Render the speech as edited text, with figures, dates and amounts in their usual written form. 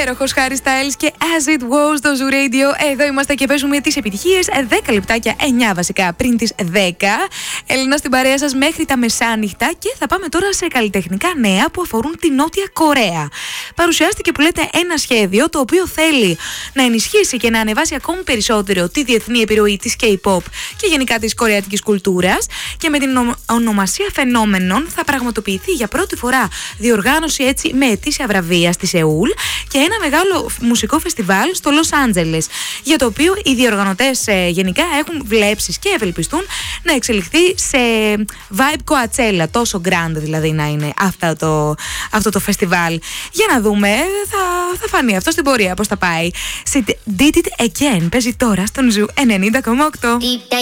Υπέροχος Harry Styles και As It Was στο Zoo Radio. Εδώ είμαστε και παίζουμε τις επιτυχίες. 10 λεπτάκια, 9 βασικά πριν τις 10. Έλληνα στην παρέα σας μέχρι τα μεσάνυχτα. Και θα πάμε τώρα σε καλλιτεχνικά νέα που αφορούν τη Νότια Κορέα. Παρουσιάστηκε που λέτε ένα σχέδιο το οποίο θέλει να ενισχύσει και να ανεβάσει ακόμη περισσότερο τη διεθνή επιρροή της K-pop και γενικά της κορεατικής κουλτούρας. Και με την ονομασία Φαινόμενων θα πραγματοποιηθεί για πρώτη φορά διοργάνωση έτσι με ετήσια βραβεία στη Σεούλ και ένα μεγάλο μουσικό φεστιβάλ στο Λος Άντζελες, για το οποίο οι διοργανωτές γενικά έχουν βλέψεις και ευελπιστούν να εξελιχθεί σε vibe Coachella, τόσο grand δηλαδή να είναι αυτό το φεστιβάλ. Για να δούμε, θα φανεί αυτό στην πορεία πώς θα πάει. Did It Again παίζει τώρα στον Zoo 90,8.